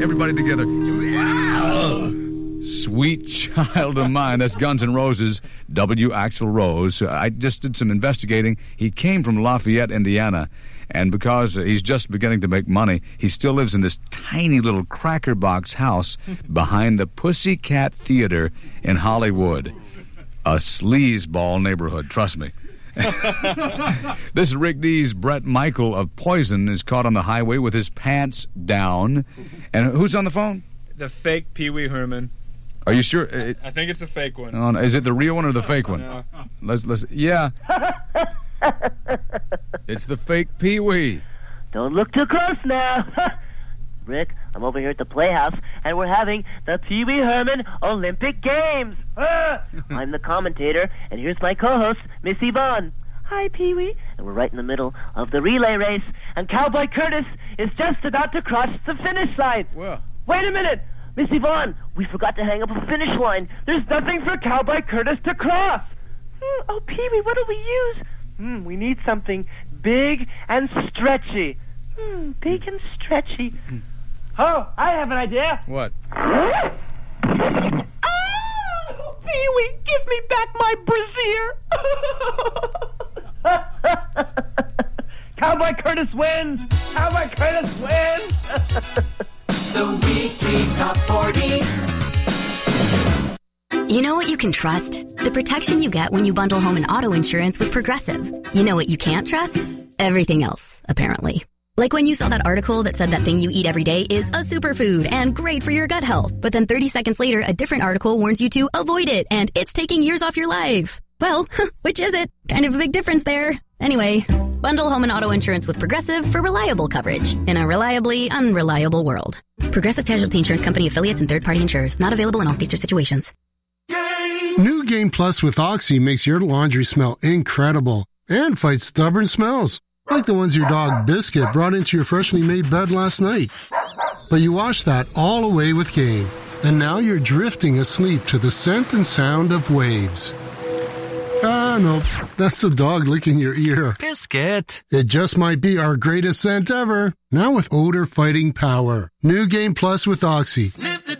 Everybody together. Sweet Child of Mine. That's Guns N' Roses, W. Axl Rose. I just did some investigating. He came from Lafayette, Indiana, and because he's just beginning to make money, he still lives in this tiny little cracker box house behind the Pussycat Theater in Hollywood. A sleazeball neighborhood, trust me. This is Rick D's Brett Michael of Poison is caught on the highway with his pants down. And who's on the phone? The fake Pee Wee Herman. Are you sure? I think it's the fake one. Oh, no. Is it the real one or the fake one? No. Let's. Yeah. It's the fake Pee Wee. Don't look too close now. Rick, I'm over here at the Playhouse, and we're having the Pee Wee Herman Olympic Games. I'm the commentator, and here's my co-host, Miss Yvonne. Hi, Pee Wee. And we're right in the middle of the relay race, and Cowboy Curtis is just about to cross the finish line. Well. Wait a minute. Miss Yvonne, we forgot to hang up a finish line. There's nothing for Cowboy Curtis to cross. Oh, Pee Wee, what'll we use? We need something big and stretchy. Big and stretchy. Oh, I have an idea. What? Oh, Pee Wee, give me back my brassiere. Cowboy Curtis wins. Cowboy Curtis wins. The weekly top 40. You know what you can trust? The protection you get when you bundle home and auto insurance with Progressive. You know what you can't trust? Everything else, apparently. Like when you saw that article that said that thing you eat every day is a superfood and great for your gut health. But then 30 seconds later, a different article warns you to avoid it and it's taking years off your life. Well, which is it? Kind of a big difference there. Anyway, bundle home and auto insurance with Progressive for reliable coverage in a reliably unreliable world. Progressive Casualty Insurance Company affiliates and third-party insurers. Not available in all states or situations. New Game Plus with Oxy makes your laundry smell incredible and fights stubborn smells, like the ones your dog Biscuit brought into your freshly made bed last night. But you wash that all away with Game, and now you're drifting asleep to the scent and sound of waves. Ah, no, that's the dog licking your ear. Biscuit. It just might be our greatest scent ever. Now with odor-fighting power. New Game Plus with Oxy.